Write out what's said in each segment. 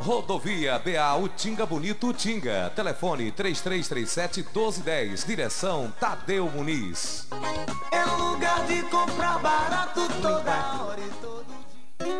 Rodovia BA Utinga Bonito Utinga. Telefone 3337-1210. Direção Tadeu Muniz. É lugar de comprar barato toda hora e todo dia.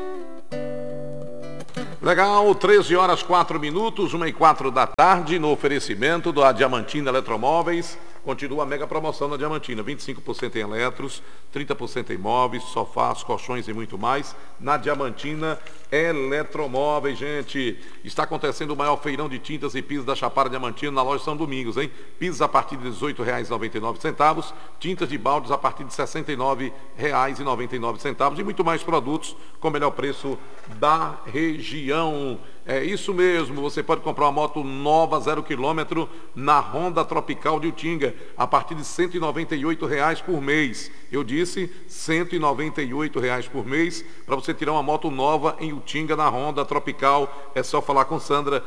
Legal, 13 horas 4 minutos, 1h04 da tarde, no oferecimento da Diamantina Eletromóveis. Continua a mega promoção na Diamantina, 25% em eletros, 30% em móveis, sofás, colchões e muito mais. Na Diamantina Eletromóveis, gente. Está acontecendo o maior feirão de tintas e pisos da Chapada Diamantina na loja São Domingos, hein? Pisos a partir de R$ 18,99, tintas de baldes a partir de R$ 69,99 e muito mais produtos com o melhor preço da região. É isso mesmo, você pode comprar uma moto nova, 0 km, na Honda Tropical de Utinga, a partir de R$ 198 por mês. Eu disse R$ 198 por mês, para você tirar uma moto nova em Utinga, na Honda Tropical. É só falar com Sandra,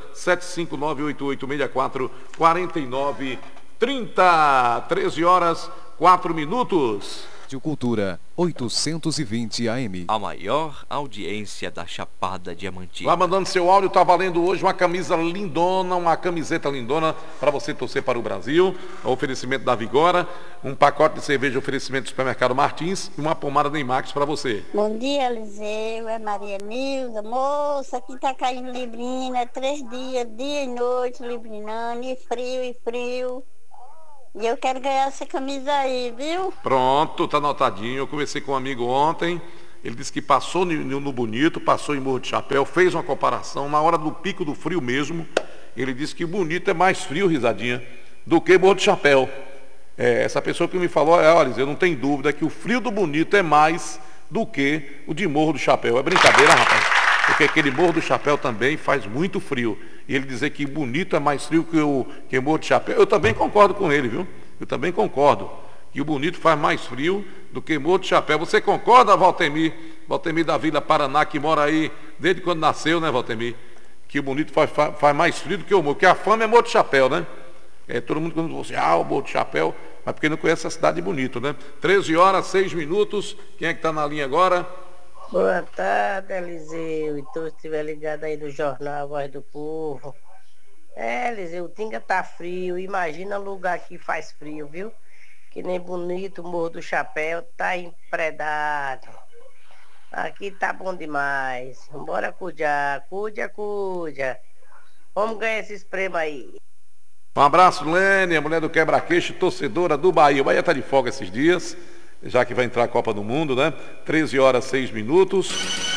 75988644930. 13 horas, 4 minutos. De Cultura 820 AM. A maior audiência da Chapada Diamantina. Lá mandando seu áudio, tá valendo hoje uma camisa lindona, uma camiseta lindona para você torcer para o Brasil. O oferecimento da Vigora, um pacote de cerveja, oferecimento do supermercado Martins e uma pomada Neymax para você. Bom dia, Eliseu, é Maria Nilza. Moça, aqui tá caindo librina, 3 dias, dia e noite librinando, e frio. E eu quero ganhar essa camisa aí, viu? Pronto, tá anotadinho. Eu conversei com um amigo ontem. Ele disse que passou no Bonito, passou em Morro de Chapéu, fez uma comparação. Na hora do pico do frio mesmo, ele disse que o Bonito é mais frio, risadinha, do que Morro de Chapéu. Essa pessoa que me falou, olha, eu não tenho dúvida que o frio do Bonito é mais do que o de Morro do Chapéu. É brincadeira, rapaz. Porque aquele Morro do Chapéu também faz muito frio. E ele dizer que Bonito é mais frio que o Morro do Chapéu. Eu também concordo com ele, viu? Eu também concordo. Que o Bonito faz mais frio do que Morro do Chapéu. Você concorda, Valtemir? Valtemir da Vila Paraná, que mora aí desde quando nasceu, né, Valtemir? Que o Bonito faz mais frio do que o Morro. Porque a fama é Morro do Chapéu, né? Todo mundo quando você, o Morro do Chapéu, mas porque não conhece a cidade de Bonito, né? 13 horas, 6 minutos. Quem é que está na linha agora? Boa tarde, Eliseu, e todos que estiver ligado aí no jornal Voz do Povo. Eliseu, o Tinga tá frio, imagina lugar que faz frio, viu? Que nem Bonito, Morro do Chapéu, tá empredado. Aqui tá bom demais. Bora cuidar, cuida. Vamos ganhar esses prêmios aí. Um abraço, Lênia, mulher do quebra-queixo, torcedora do Bahia. O Bahia tá de folga esses dias, já que vai entrar a Copa do Mundo, né? 13 horas, 6 minutos.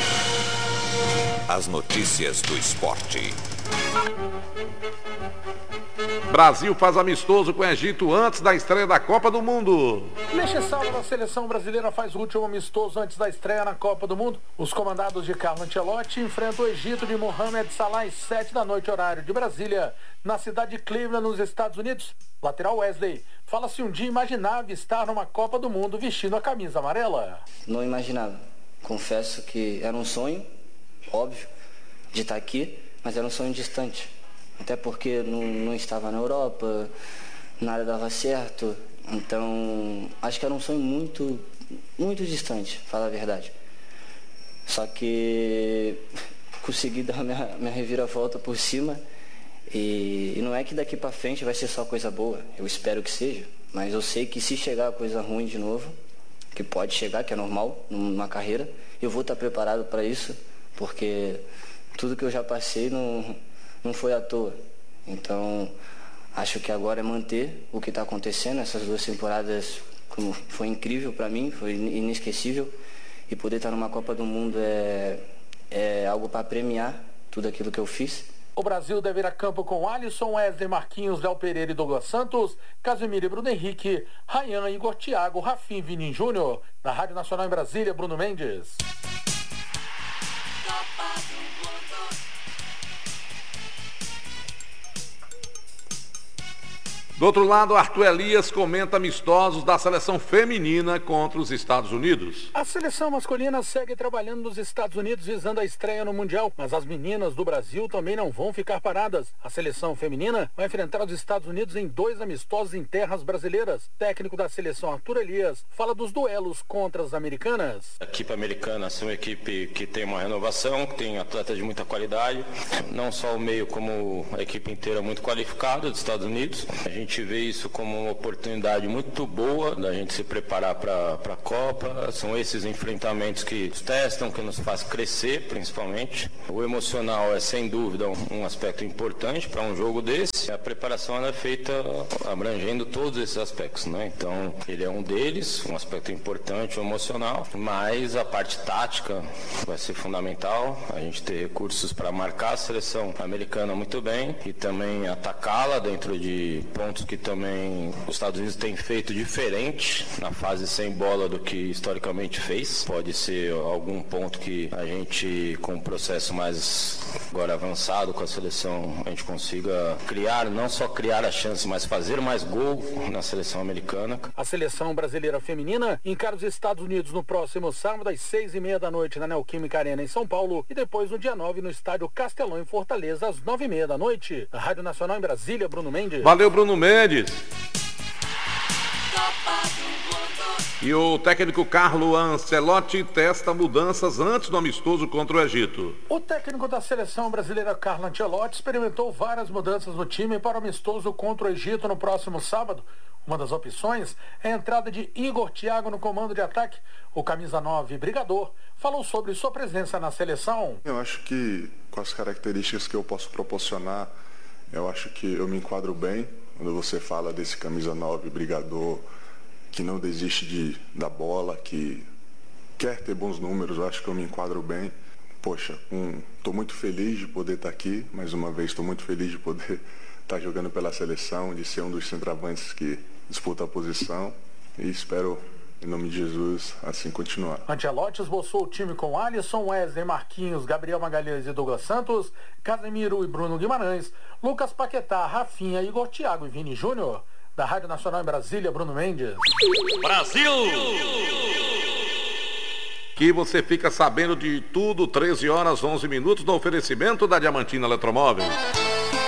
As notícias do esporte. Brasil faz amistoso com o Egito antes da estreia da Copa do Mundo. Neste sábado, a seleção brasileira faz o último amistoso antes da estreia na Copa do Mundo. Os comandados de Carlo Ancelotti enfrentam o Egito de Mohamed Salah às 7 da noite, horário de Brasília, na cidade de Cleveland, nos Estados Unidos. Lateral Wesley fala se um dia imaginava estar numa Copa do Mundo vestindo a camisa amarela. Não imaginava. Confesso que era um sonho, óbvio, de estar aqui, mas era um sonho distante. Até porque não estava na Europa, nada dava certo. Então, acho que era um sonho muito, muito distante, falar a verdade. Só que consegui dar minha reviravolta por cima. E não é que daqui para frente vai ser só coisa boa, eu espero que seja. Mas eu sei que se chegar coisa ruim de novo, que pode chegar, que é normal numa carreira, eu vou estar preparado para isso, porque tudo que eu já passei não foi à toa. Então, acho que agora é manter o que está acontecendo. Essas 2 temporadas como foi incrível para mim, foi inesquecível. E poder estar numa Copa do Mundo é algo para premiar tudo aquilo que eu fiz. O Brasil deve ir a campo com Alisson, Wesley, Marquinhos, Léo Pereira e Douglas Santos, Casemiro e Bruno Henrique, Ryan, Igor Thiago, Rafinha e Vini Júnior. Na Rádio Nacional em Brasília, Bruno Mendes. Do outro lado, Arthur Elias comenta amistosos da seleção feminina contra os Estados Unidos. A seleção masculina segue trabalhando nos Estados Unidos visando a estreia no Mundial, mas as meninas do Brasil também não vão ficar paradas. A seleção feminina vai enfrentar os Estados Unidos em 2 amistosos em terras brasileiras. Técnico da seleção Arthur Elias fala dos duelos contra as americanas. A equipe americana é uma equipe que tem uma renovação, que tem atletas de muita qualidade, não só o meio como a equipe inteira muito qualificada dos Estados Unidos. A gente vê isso como uma oportunidade muito boa da gente se preparar para a Copa. São esses enfrentamentos que nos testam, que nos faz crescer, principalmente. O emocional é sem dúvida um aspecto importante para um jogo desse. A preparação ela é feita abrangendo todos esses aspectos, né? Então ele é um deles, um aspecto importante, o emocional, mas a parte tática vai ser fundamental. A gente ter recursos para marcar a seleção americana muito bem e também atacá-la dentro de pontos que também os Estados Unidos têm feito diferente na fase sem bola do que historicamente fez. Pode ser algum ponto que a gente, com um processo mais agora avançado com a seleção, a gente consiga criar, não só criar a chance, mas fazer mais gol na seleção americana. A seleção brasileira feminina encara os Estados Unidos no próximo sábado às 6h30 da noite na Neoquímica Arena em São Paulo e depois no dia 9 no estádio Castelão em Fortaleza às 9h30 da noite. A Rádio Nacional em Brasília, Bruno Mendes. Valeu, Bruno Mendes. E o técnico Carlo Ancelotti testa mudanças antes do amistoso contra o Egito. O técnico da seleção brasileira Carlo Ancelotti experimentou várias mudanças no time para o amistoso contra o Egito no próximo sábado. Uma das opções é a entrada de Igor Thiago no comando de ataque. O camisa 9 brigador falou sobre sua presença na seleção. Eu acho que com as características que eu posso proporcionar, eu acho que eu me enquadro bem. Quando você fala desse camisa 9 brigador que não desiste da bola, que quer ter bons números, eu acho que eu me enquadro bem. Poxa, estou muito feliz de poder estar aqui, mais uma vez estou muito feliz de poder estar jogando pela seleção, de ser um dos centroavantes que disputa a posição e espero, em nome de Jesus, assim continuar. Ancelotti esboçou o time com Alisson, Wesley, Marquinhos, Gabriel Magalhães e Douglas Santos, Casemiro e Bruno Guimarães, Lucas Paquetá, Rafinha, Igor Thiago e Vini Júnior. Da Rádio Nacional em Brasília, Bruno Mendes. Brasil! Que você fica sabendo de tudo, 13h11 no oferecimento da Diamantina Eletromóveis.